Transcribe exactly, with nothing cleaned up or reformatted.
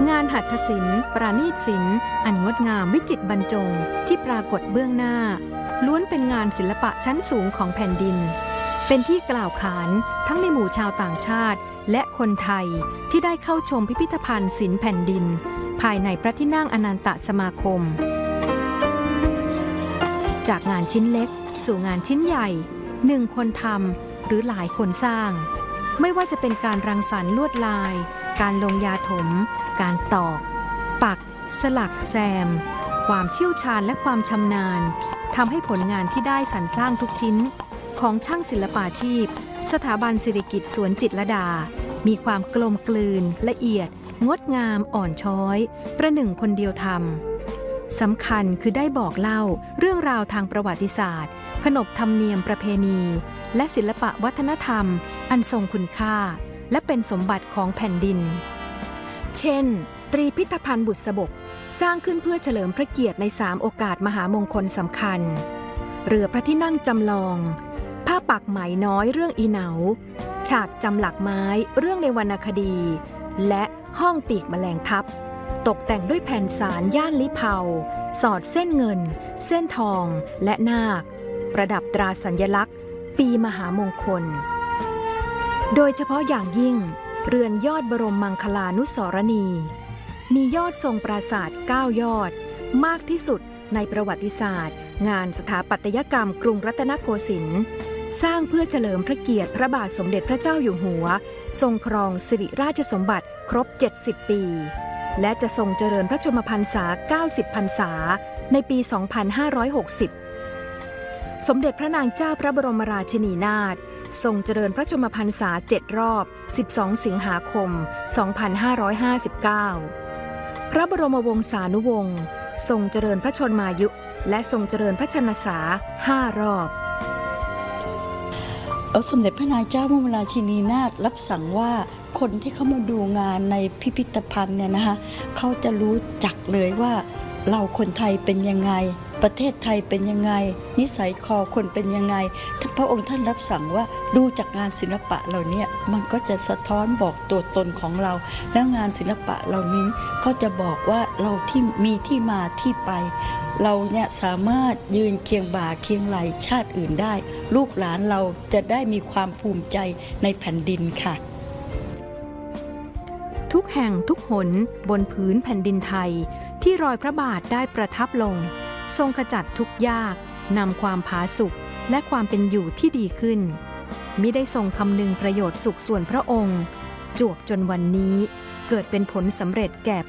งานหัตถศิลป์ปราณีตศิลป์อันงดงามวิจิตรบรรจงที่ปรากฏเบื้องหน้าล้วนเป็นงานศิลปะชั้นสูงของแผ่นดินเป็นที่กล่าวขานทั้งในหมู่ชาวต่างชาติและคนไทยที่ได้เข้าชมพิพิธภัณฑ์ศิลป์แผ่นดินภายในพระที่นั่งอนันตสมาคมจากงานชิ้นเล็กสู่งานชิ้นใหญ่หนึ่งคนทำหรือหลายคนสร้างไม่ว่าจะเป็นการรังสรรค์ลวดลายการลงยาถมการตอกปักสลักแซมความเชี่ยวชาญและความชำนาญทำให้ผลงานที่ได้สรรสร้างทุกชิ้นของช่างศิลปาชีพสถาบันสิริกิติ์สวนจิตรลดามีความกลมกลืนละเอียดงดงามอ่อนช้อยประหนึ่งคนเดียวทำสำคัญคือได้บอกเล่าเรื่องราวทางประวัติศาสตร์ขนบธรรมเนียมประเพณีและศิลปะวัฒนธรรมอันทรงคุณค่าและเป็นสมบัติของแผ่นดินเช่นตรีพิธภัณฑ์บุษบกสร้างขึ้นเพื่อเฉลิมพระเกียรติในสามโอกาสมหามงคลสำคัญเรือพระที่นั่งจำลองผ้าปักไหมน้อยเรื่องอีเหนาฉากจำหลักไม้เรื่องในวรรณคดีและห้องปีกแมลงทับตกแต่งด้วยแผ่นสารย่านลิเผาสอดเส้นเงินเส้นทองและนาคประดับตราสัญลักษณ์ปีมหามงคลโดยเฉพาะอย่างยิ่งเรือนยอดบรมมังคลานุสรณีมียอดทรงปราสาทเก้ายอดมากที่สุดในประวัติศาสตร์งานสถาปัตยกรรมกรุงรัตนโกสินทร์สร้างเพื่อเฉลิมพระเกียรติพระบาทสมเด็จพระเจ้าอยู่หัวทรงครองสิริราชสมบัติครบเจ็ดสิบปีและจะทรงเจริญพระชนมพรรษาเก้าสิบพรรษาในปี สองพันห้าร้อยหกสิบ สมเด็จพระนางเจ้าพระบรมราชินีนาถทรงเจริญพระชนมพรรษาเจ็ดรอบสิบสองสิงหาคม สองพันห้าร้อยห้าสิบเก้า พระบรมวงศานุวงศ์ทรงเจริญพระชนมายุและทรงเจริญพระชนสาห้ารอบสมเด็จพระนางเจ้าพระบรมราชินีนาถรับสั่งว่าคนที่เข้ามาดูงานในพิพิธภัณฑ์เนี่ยนะคะเขาจะรู้จักเลยว่าเราคนไทยเป็นยังไงประเทศไทยเป็นยังไงนิสัยคอคนเป็นยังไงพระองค์ท่านรับสั่งว่าดูจากงานศิลปะเหล่านี้มันก็จะสะท้อนบอกตัวตนของเราแล้วงานศิลปะเหล่านี้ก็จะบอกว่าเราที่มีที่มาที่ไปเราเนี่ยสามารถยืนเคียงบ่าเคียงไหล่ชาติอื่นได้ลูกหลานเราจะได้มีความภูมิใจในแผ่นดินค่ะทุกแห่งทุกหนบนผืนแผ่นดินไทยที่รอยพระบาทได้ประทับลงทรงขจัดทุกข์ยากนำความผาสุกและความเป็นอยู่ที่ดีขึ้นมิได้ทรงคำนึงประโยชน์สุขส่วนพระองค์จวบจนวันนี้เกิดเป็นผลสำเร็จแก่